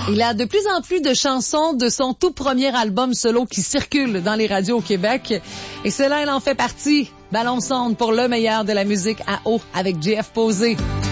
Il a de plus en plus de chansons de son tout premier album solo qui circulent dans les radios au Québec. Et cela, il en fait partie. Ballon sonde pour le meilleur de la musique à eau avec JF Posé.